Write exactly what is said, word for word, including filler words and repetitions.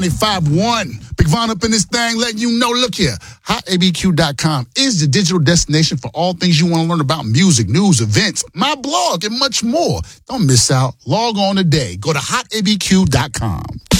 five one. Big Von up in this thing letting you know, look here, hot A B Q dot com is the digital destination for all things you want to learn about music, news, events, my blog, and much more. Don't miss out. Log on today. Go to hot A B Q dot com.